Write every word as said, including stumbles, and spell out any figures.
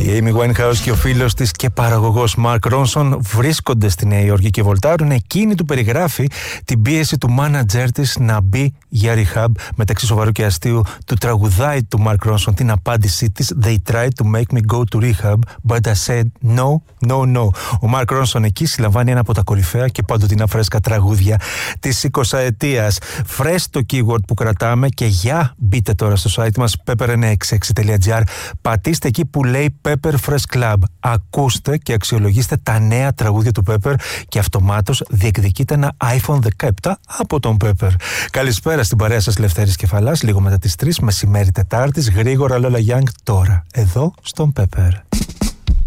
Η Amy Winehouse και ο φίλος της και παραγωγός Mark Ronson βρίσκονται στη Νέα Υόρκη και βολτάρουν. Εκείνη του περιγράφει την πίεση του μάνατζερ της να μπει για rehab. Μεταξύ σοβαρού και αστείου του τραγουδάει του Mark Ronson την απάντησή της. They tried to make me go to rehab, but I said no, no, no. Ο Mark Ronson εκεί συλλαμβάνει ένα από τα κορυφαία και παντοτινά φρέσκα τραγούδια της εικοσαετίας. Φρες το keyword που κρατάμε και για μπείτε τώρα στο site μας pepper εννιακόσια εξήντα έξι τελεία τζι άρ, πατήστε εκεί που λέει Pepper Fresh Club. Ακούστε και αξιολογήστε τα νέα τραγούδια του Pepper και αυτομάτως διεκδικείτε ένα άιφον δεκαεπτά από τον Pepper. Καλησπέρα στην παρέα σας Λευτέρης Κεφαλάς, λίγο μετά τις τρεις μεσημέρι Τετάρτης, γρήγορα Lola Young τώρα, εδώ στον Pepper.